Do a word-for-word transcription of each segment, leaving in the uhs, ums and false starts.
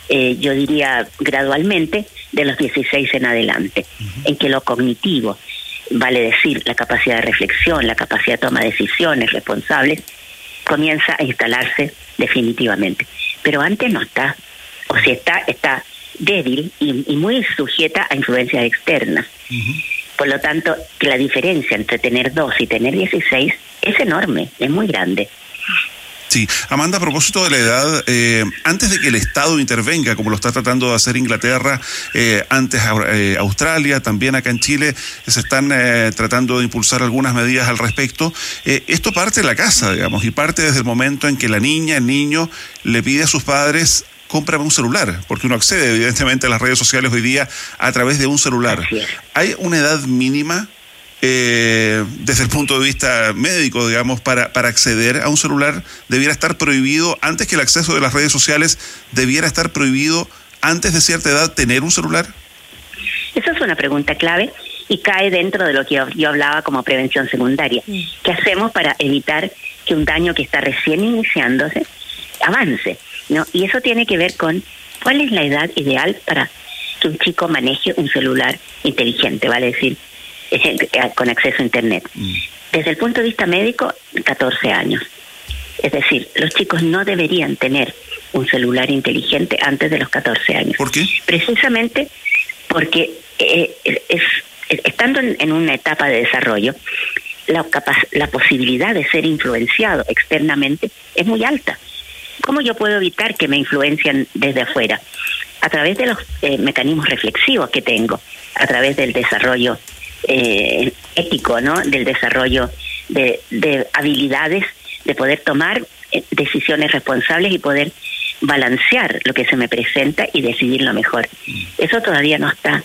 eh, yo diría gradualmente, de los dieciséis en adelante, uh-huh. en que lo cognitivo, vale decir, la capacidad de reflexión, la capacidad de toma de decisiones responsables, comienza a instalarse definitivamente. Pero antes no está, o si está, está débil y, y muy sujeta a influencias externas. Uh-huh. Por lo tanto, que la diferencia entre tener dos y tener dieciséis es enorme, es muy grande. Sí, Amanda, a propósito de la edad, eh, antes de que el Estado intervenga, como lo está tratando de hacer Inglaterra, eh, antes eh, Australia, también acá en Chile, se están eh, tratando de impulsar algunas medidas al respecto. Eh, esto parte de la casa, digamos, y parte desde el momento en que la niña, el niño, le pide a sus padres: cómprame un celular, porque uno accede evidentemente a las redes sociales hoy día a través de un celular. ¿Hay una edad mínima eh, desde el punto de vista médico, digamos, para, para acceder a un celular? ¿Debiera estar prohibido antes que el acceso de las redes sociales? ¿Debiera estar prohibido antes de cierta edad tener un celular? Esa es una pregunta clave y cae dentro de lo que yo, yo hablaba como prevención secundaria. Sí. ¿Qué hacemos para evitar que un daño que está recién iniciándose avance? ¿No? Y eso tiene que ver con cuál es la edad ideal para que un chico maneje un celular inteligente, vale decir, con acceso a internet. Mm. Desde el punto de vista médico, catorce años. Es decir, los chicos no deberían tener un celular inteligente antes de los catorce años. ¿Por qué? Precisamente porque eh, es, es, estando en, en una etapa de desarrollo, la, capaz, la posibilidad de ser influenciado externamente es muy alta. ¿Cómo yo puedo evitar que me influencien desde afuera? A través de los eh, mecanismos reflexivos que tengo, a través del desarrollo eh, ético, ¿no? Del desarrollo de, de habilidades, de poder tomar eh, decisiones responsables y poder balancear lo que se me presenta y decidir lo mejor. Eso todavía no está.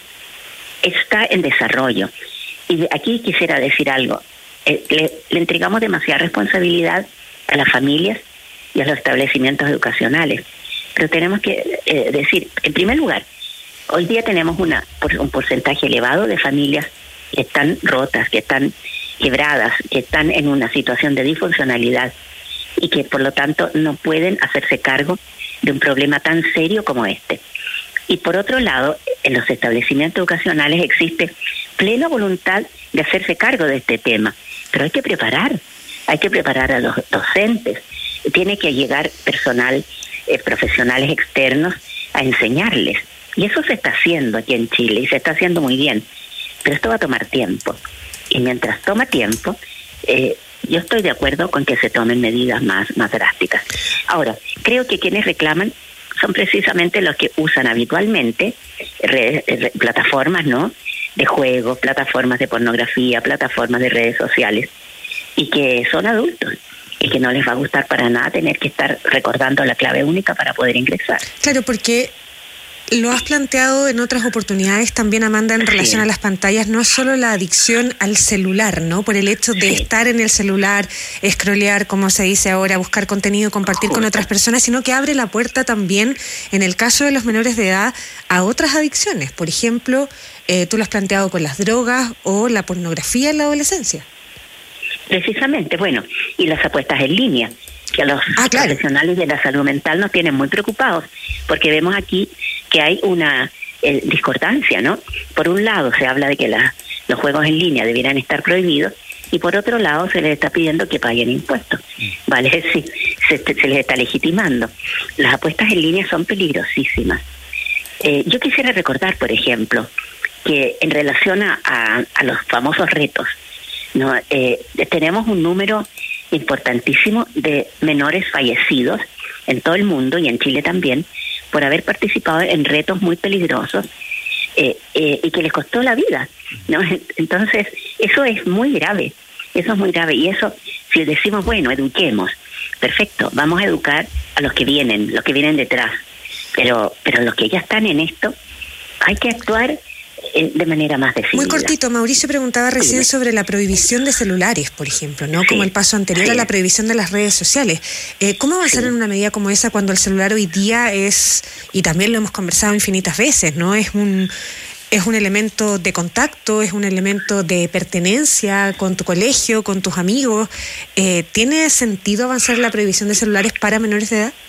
Está en desarrollo. Y aquí quisiera decir algo. Eh, le, le entregamos demasiada responsabilidad a las familias y a los establecimientos educacionales. Pero tenemos que eh, decir, en primer lugar, hoy día tenemos una por, un porcentaje elevado de familias que están rotas, que están quebradas, que están en una situación de disfuncionalidad y que por lo tanto no pueden hacerse cargo de un problema tan serio como este. Y por otro lado, en los establecimientos educacionales existe plena voluntad de hacerse cargo de este tema, pero hay que preparar, hay que preparar a los docentes. Tiene que llegar personal, eh, profesionales externos a enseñarles. Y eso se está haciendo aquí en Chile y se está haciendo muy bien. Pero esto va a tomar tiempo. Y mientras toma tiempo, eh, yo estoy de acuerdo con que se tomen medidas más, más drásticas. Ahora, creo que quienes reclaman son precisamente los que usan habitualmente redes, redes, plataformas, ¿no? De juegos, plataformas de pornografía, plataformas de redes sociales, y que son adultos. Y que no les va a gustar para nada tener que estar recordando la clave única para poder ingresar. Claro, porque lo has planteado en otras oportunidades también, Amanda, en relación sí. a las pantallas, no es solo la adicción al celular, ¿no? Por el hecho de sí. estar en el celular, scrollear, como se dice ahora, buscar contenido, compartir Justo. con otras personas, sino que abre la puerta también, en el caso de los menores de edad, a otras adicciones. Por ejemplo, eh, tú lo has planteado con las drogas o la pornografía en la adolescencia. Precisamente, bueno, y las apuestas en línea, que a los ah, claro. profesionales de la salud mental nos tienen muy preocupados, porque vemos aquí que hay una eh, discordancia, ¿no? Por un lado se habla de que la, los juegos en línea debieran estar prohibidos, y por otro lado se les está pidiendo que paguen impuestos, ¿vale? Sí, se, se les está legitimando. Las apuestas en línea son peligrosísimas. Eh, yo quisiera recordar, por ejemplo, que en relación a, a, a los famosos retos, No, eh, tenemos un número importantísimo de menores fallecidos en todo el mundo y en Chile también por haber participado en retos muy peligrosos eh, eh, y que les costó la vida, ¿no? Entonces eso es muy grave, eso es muy grave y eso, si decimos, bueno, eduquemos, perfecto, vamos a educar a los que vienen, los que vienen detrás, pero pero los que ya están en esto hay que actuar de manera más decidida. Muy cortito, Mauricio preguntaba recién sí. sobre la prohibición de celulares, por ejemplo, ¿no? Sí. Como el paso anterior sí. a la prohibición de las redes sociales. Eh, ¿Cómo avanzar sí. en una medida como esa cuando el celular hoy día es, y también lo hemos conversado infinitas veces, ¿no? Es un es un elemento de contacto, es un elemento de pertenencia con tu colegio, con tus amigos. Eh, ¿Tiene sentido avanzar en la prohibición de celulares para menores de edad?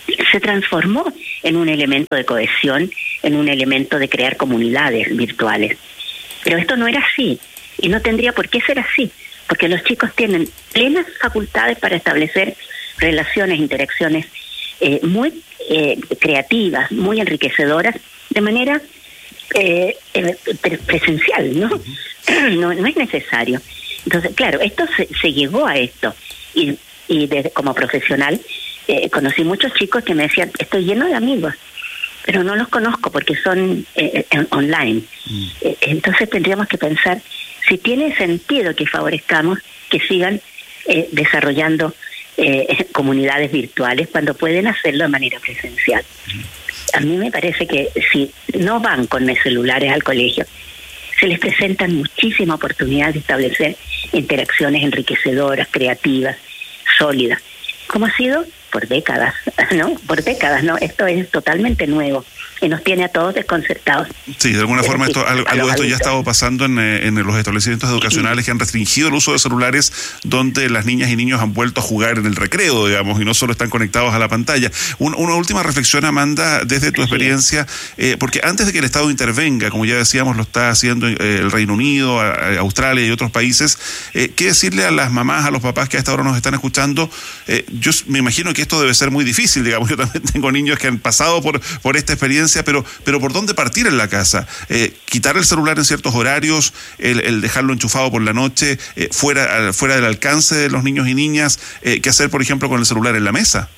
se transformó en un elemento de cohesión, en un elemento de crear comunidades virtuales. Pero esto no era así, y no tendría por qué ser así, porque los chicos tienen plenas facultades para establecer relaciones, interacciones eh, muy eh, creativas, muy enriquecedoras, de manera eh, eh, presencial, ¿no? ¿no? No es necesario. Entonces, claro, esto se, se llegó a esto, y, y desde, como profesional eh, conocí muchos chicos que me decían, estoy lleno de amigos, pero no los conozco porque son eh, eh, online. Mm. Eh, entonces tendríamos que pensar si tiene sentido que favorezcamos que sigan eh, desarrollando eh, comunidades virtuales cuando pueden hacerlo de manera presencial. Mm. A mí me parece que si no van con celulares al colegio, se les presentan muchísimas oportunidades de establecer interacciones enriquecedoras, creativas, sólidas, como ha sido por décadas, ¿no? Por décadas, ¿no? Esto es totalmente nuevo y nos tiene a todos desconcertados. Sí, de alguna forma esto, algo, algo de esto ya ha estado pasando en, en los establecimientos educacionales que han restringido el uso de celulares, donde las niñas y niños han vuelto a jugar en el recreo, digamos, y no solo están conectados a la pantalla. Un, una última reflexión, Amanda, desde tu experiencia, eh, porque antes de que el Estado intervenga, como ya decíamos, lo está haciendo eh, el Reino Unido, a, a Australia y otros países, eh, ¿qué decirle a las mamás, a los papás que a esta hora nos están escuchando? Eh, yo me imagino que esto debe ser muy difícil, digamos, yo también tengo niños que han pasado por, por esta experiencia, pero, pero ¿por dónde partir en la casa? Eh, quitar el celular en ciertos horarios, el, el dejarlo enchufado por la noche, eh, fuera, fuera del alcance de los niños y niñas, eh, ¿qué hacer, por ejemplo, con el celular en la mesa?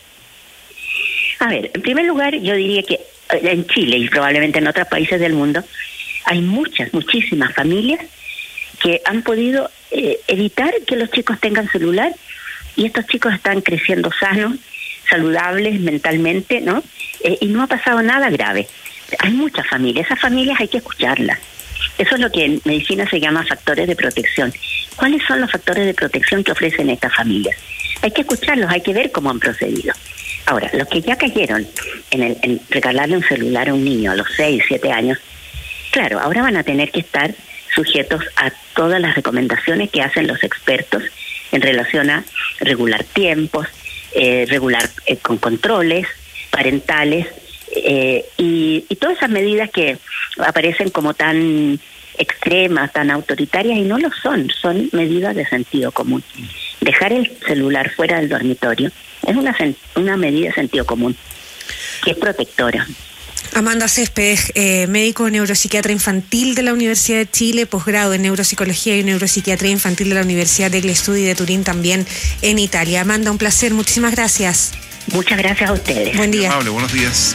A ver, en primer lugar, yo diría que en Chile y probablemente en otros países del mundo, hay muchas, muchísimas familias que han podido eh, evitar que los chicos tengan celular, y estos chicos están creciendo sanos, saludables mentalmente, ¿no? Eh, y no ha pasado nada grave. Hay muchas familias, esas familias hay que escucharlas. Eso es lo que en medicina se llama factores de protección. ¿Cuáles son los factores de protección que ofrecen estas familias? Hay que escucharlos, hay que ver cómo han procedido. Ahora, los que ya cayeron en, el, en regalarle un celular a un niño a los seis, siete años, claro, ahora van a tener que estar sujetos a todas las recomendaciones que hacen los expertos en relación a regular tiempos, eh, regular eh, con controles parentales eh, y, y todas esas medidas que aparecen como tan extremas, tan autoritarias, y no lo son, son medidas de sentido común. Dejar el celular fuera del dormitorio es una, una medida de sentido común que es protectora. Amanda Céspedes, eh, médico neuropsiquiatra infantil de la Universidad de Chile, posgrado en neuropsicología y neuropsiquiatría infantil de la Universidad degli Studi de Turín, también en Italia. Amanda, un placer, muchísimas gracias. Muchas gracias a ustedes. Buen día. Amable, buenos días.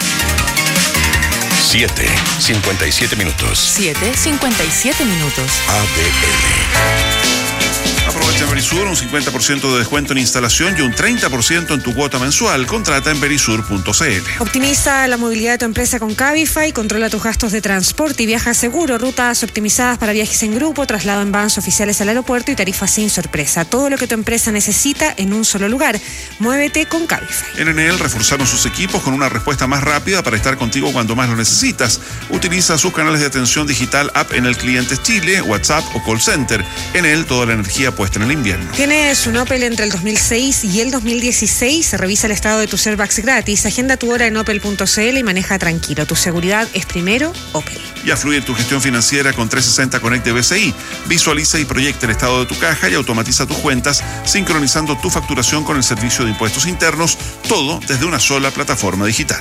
siete, cincuenta y siete minutos. siete, cincuenta y siete minutos. A D N. Aprovecha Verisur, un cincuenta por ciento de descuento en instalación y un treinta por ciento en tu cuota mensual. Contrata en verisur punto c l. Optimiza la movilidad de tu empresa con Cabify, controla tus gastos de transporte y viaja seguro. Rutas optimizadas para viajes en grupo, traslado en vans oficiales al aeropuerto y tarifas sin sorpresa. Todo lo que tu empresa necesita en un solo lugar. Muévete con Cabify. En Enel reforzaron sus equipos con una respuesta más rápida para estar contigo cuando más lo necesitas. Utiliza sus canales de atención digital, app en el cliente Chile, WhatsApp o call center. Enel, toda la energía puesta en el invierno. Tienes un Opel entre el dos mil seis y el dos mil dieciséis. Se revisa el estado de tus airbags gratis. Agenda tu hora en opel punto c l y maneja tranquilo. Tu seguridad es primero, Opel. Ya fluye tu gestión financiera con trescientos sesenta Connect de B C I. Visualiza y proyecta el estado de tu caja y automatiza tus cuentas, sincronizando tu facturación con el servicio de impuestos internos, todo desde una sola plataforma digital.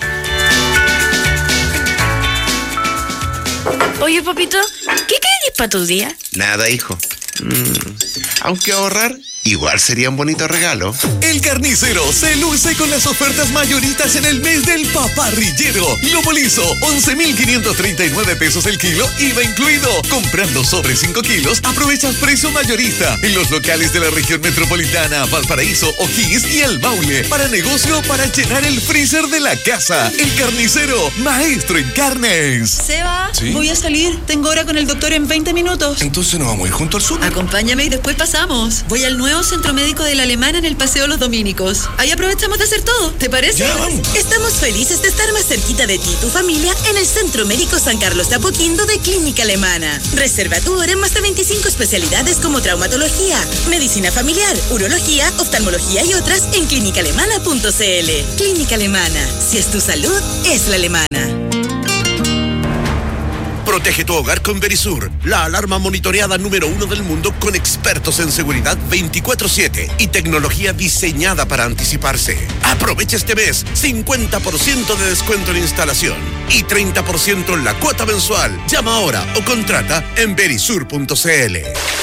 Oye, papito, ¿qué querés para tu día? Nada, hijo. Mm, aunque ahorrar igual sería un bonito regalo. El Carnicero se luce con las ofertas mayoristas en el mes del paparrillero. Lomo liso, once mil quinientos treinta y nueve pesos el kilo, I V A incluido. Comprando sobre cinco kilos, aprovechas precio mayorista en los locales de la región metropolitana, Valparaíso, O'Higgins y El Maule. Para negocio, para llenar el freezer de la casa. El Carnicero, maestro en carnes. Seba, ¿Sí? Voy a salir. Tengo hora con el doctor en veinte minutos. Entonces nos vamos a ir junto al súper. Acompáñame y después pasamos. Voy al nuevo nuevo centro médico de la Alemana en el Paseo Los Dominicos. Ahí aprovechamos de hacer todo, ¿te parece? Ya, vamos. Estamos felices de estar más cerquita de ti y tu familia en el Centro Médico San Carlos de Apoquindo de Clínica Alemana. Reserva tu hora en más de veinticinco especialidades como traumatología, medicina familiar, urología, oftalmología y otras en clínica alemana punto c l. Clínica Alemana. Si es tu salud, es la alemana. Protege tu hogar con Verisur, la alarma monitoreada número uno del mundo con expertos en seguridad veinticuatro siete y tecnología diseñada para anticiparse. Aprovecha este mes cincuenta por ciento de descuento en instalación y treinta por ciento en la cuota mensual. Llama ahora o contrata en verisur punto c l.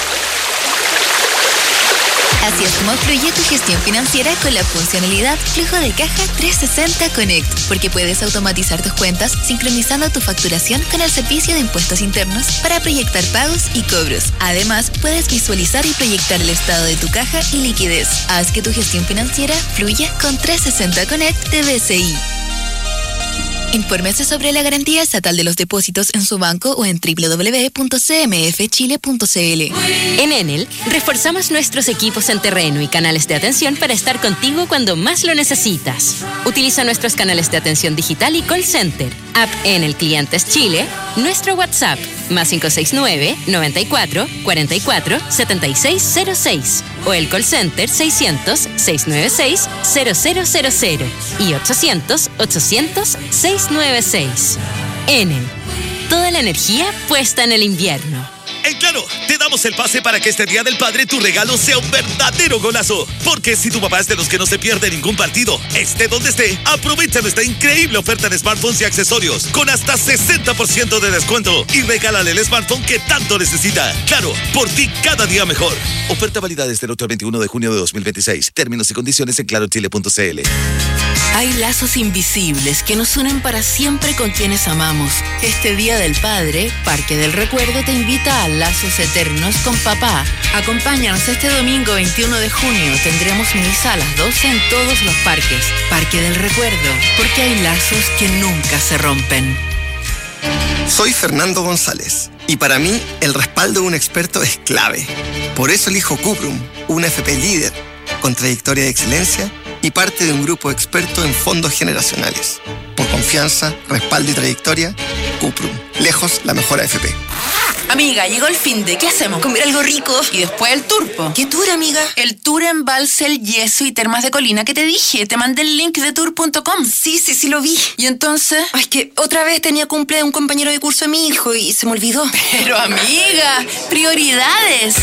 Así es como fluye tu gestión financiera con la funcionalidad Flujo de Caja trescientos sesenta Connect, porque puedes automatizar tus cuentas sincronizando tu facturación con el servicio de impuestos internos para proyectar pagos y cobros. Además, puedes visualizar y proyectar el estado de tu caja y liquidez. Haz que tu gestión financiera fluya con trescientos sesenta Connect de B C I. Infórmese sobre la garantía estatal de los depósitos en su banco o en doble u doble u doble u punto c m f chile punto c l. En Enel, reforzamos nuestros equipos en terreno y canales de atención para estar contigo cuando más lo necesitas. Utiliza nuestros canales de atención digital y call center, app Enel Clientes Chile, nuestro WhatsApp, más cinco seis nueve, noventa y cuatro, cuarenta y cuatro, setenta y seis cero seis, o el call center seiscientos, seiscientos noventa y seis, cero cero cero cero y ochocientos, ochocientos, seiscientos noventa y seis. Enel, toda la energía puesta en el invierno. En Claro, te damos el pase para que este Día del Padre tu regalo sea un verdadero golazo. Porque si tu papá es de los que no se pierde ningún partido, esté donde esté, aprovecha nuestra increíble oferta de smartphones y accesorios con hasta sesenta por ciento de descuento y regálale el smartphone que tanto necesita. Claro, por ti cada día mejor. Oferta válida desde el ocho al veintiuno de junio de dos mil veintiséis. Términos y condiciones en claro chile punto c l. Hay lazos invisibles que nos unen para siempre con quienes amamos. Este Día del Padre, Parque del Recuerdo te invita a lazos eternos con papá. Acompáñanos este domingo veintiuno de junio. Tendremos misa a las doce en todos los parques. Parque del Recuerdo, porque hay lazos que nunca se rompen. Soy Fernando González y para mí el respaldo de un experto es clave. Por eso elijo Cuprum, una F P líder con trayectoria de excelencia y parte de un grupo experto en fondos generacionales. Por confianza, respaldo y trayectoria, Cuprum. Lejos la mejor A F P. Amiga, llegó el finde. ¿Qué hacemos? Comer algo rico. Y después el turpo. ¿Qué tour, amiga? El tour en Balsel, Yeso y Termas de Colina que te dije. Te mandé el link de tour punto com. Sí, sí, sí lo vi. ¿Y entonces? Ay, es que otra vez tenía cumple de un compañero de curso de mi hijo y se me olvidó. Pero amiga, prioridades.